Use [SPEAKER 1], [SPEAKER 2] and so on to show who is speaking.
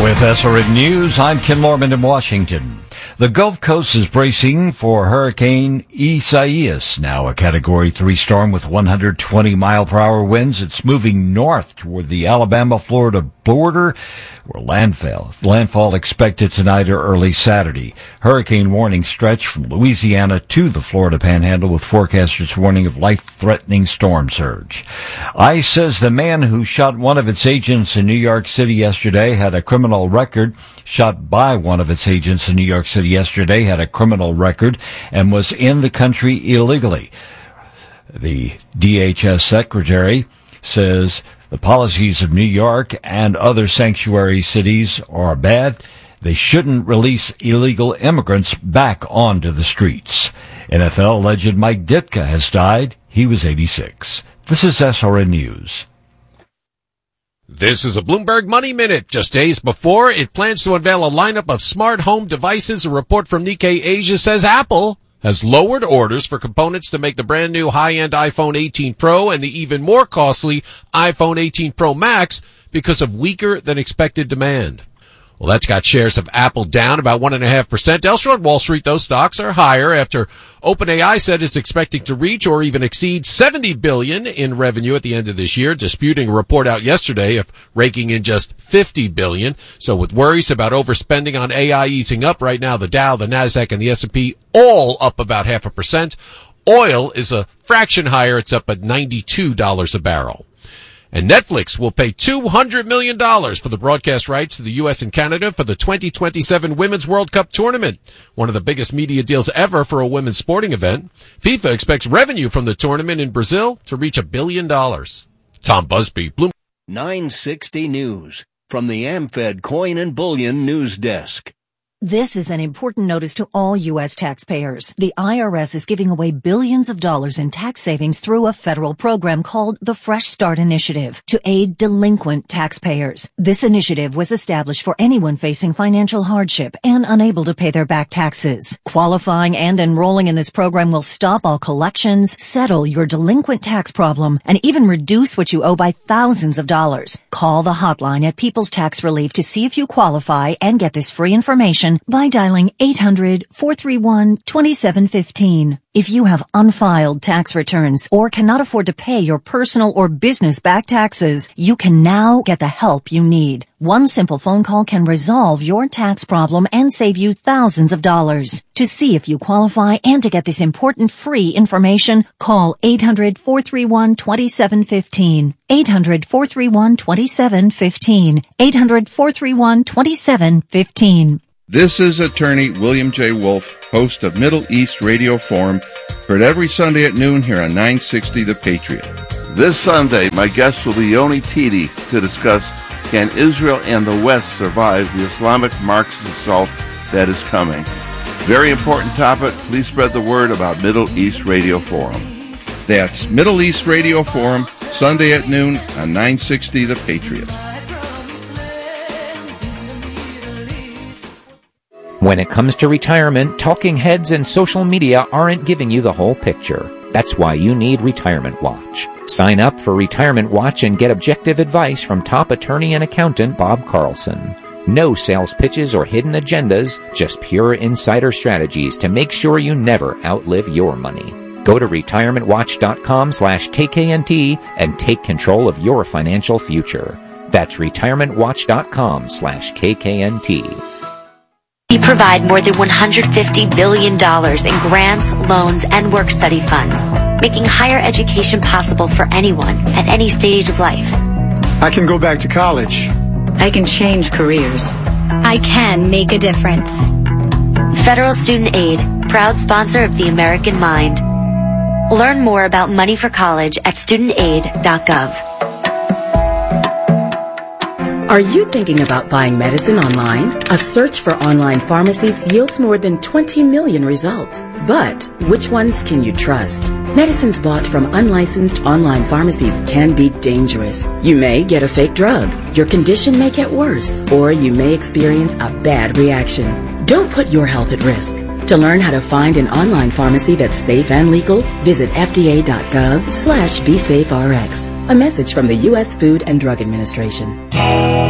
[SPEAKER 1] With SRN News, I'm Ken Lorman in Washington. The Gulf Coast is bracing for Hurricane Isaias, now a Category 3 storm with 120-mile-per-hour winds. It's moving north toward the Alabama-Florida border, where landfall expected tonight or early Saturday. Hurricane warnings stretch from Louisiana to the Florida Panhandle, with forecasters warning of life-threatening storm surge. ICE says the man who shot one of its agents in New York City yesterday had a criminal record. Shot by one of its agents in New York City yesterday had a criminal record and was in the country illegally. The DHS secretary says the policies of New York and other sanctuary cities are bad. They shouldn't release illegal immigrants back onto the streets. NFL legend Mike Ditka has died. He was 86. This is SRN News.
[SPEAKER 2] This is a Bloomberg Money Minute. Just days before, it plans to unveil a lineup of smart home devices. A report from Nikkei Asia says Apple has lowered orders for components to make the brand new high-end iPhone 18 Pro and the even more costly iPhone 18 Pro Max because of weaker than expected demand. Well, that's got shares of Apple down about 1.5%. Elsewhere on Wall Street, those stocks are higher after OpenAI said it's expecting to reach or even exceed $70 billion in revenue at the end of this year, disputing a report out yesterday of raking in just $50 billion. So with worries about overspending on AI easing up right now, the Dow, the Nasdaq, and the S&P all up about 0.5%. Oil is a fraction higher. It's up at $92 a barrel. And Netflix will pay $200 million for the broadcast rights to the U.S. and Canada for the 2027 Women's World Cup tournament, one of the biggest media deals ever for a women's sporting event. FIFA expects revenue from the tournament in Brazil to reach $1 billion. Tom Busby, Bloomberg.
[SPEAKER 3] 960 News from the AmFed Coin and Bullion News Desk.
[SPEAKER 4] This is an important notice to all U.S. taxpayers. The IRS is giving away billions of dollars in tax savings through a federal program called the Fresh Start Initiative to aid delinquent taxpayers. This initiative was established for anyone facing financial hardship and unable to pay their back taxes. Qualifying and enrolling in this program will stop all collections, settle your delinquent tax problem, and even reduce what you owe by thousands of dollars. Call the hotline at People's Tax Relief to see if you qualify and get this free information by dialing 800-431-2715. If you have unfiled tax returns or cannot afford to pay your personal or business back taxes, you can now get the help you need. One simple phone call can resolve your tax problem and save you thousands of dollars. To see if you qualify and to get this important free information, call 800-431-2715. 800-431-2715. 800-431-2715.
[SPEAKER 5] This is attorney William J. Wolf, host of Middle East Radio Forum, heard every Sunday at noon here on 960 The Patriot.
[SPEAKER 6] This Sunday, my guest will be Yoni Titi to discuss, can Israel and the West survive the Islamic Marxist assault that is coming? Very important topic. Please spread the word about Middle East Radio Forum.
[SPEAKER 5] That's Middle East Radio Forum, Sunday at noon on 960 The Patriot.
[SPEAKER 7] When it comes to retirement, talking heads and social media aren't giving you the whole picture. That's why you need Retirement Watch. Sign up for Retirement Watch and get objective advice from top attorney and accountant Bob Carlson. No sales pitches or hidden agendas, just pure insider strategies to make sure you never outlive your money. Go to retirementwatch.com/KKNT and take control of your financial future. That's retirementwatch.com/KKNT.
[SPEAKER 8] We provide more than $150 billion in grants, loans, and work-study funds, making higher education possible for anyone at any stage of life.
[SPEAKER 9] I can go back to college.
[SPEAKER 10] I can change careers. I can make a difference.
[SPEAKER 8] Federal Student Aid, proud sponsor of the American Mind. Learn more about money for college at studentaid.gov.
[SPEAKER 11] Are you thinking about buying medicine online? A search for online pharmacies yields more than 20 million results. But which ones can you trust? Medicines bought from unlicensed online pharmacies can be dangerous. You may get a fake drug, your condition may get worse, or you may experience a bad reaction. Don't put your health at risk. To learn how to find an online pharmacy that's safe and legal, visit fda.gov/BeSafeRx. A message from the U.S. Food and Drug Administration.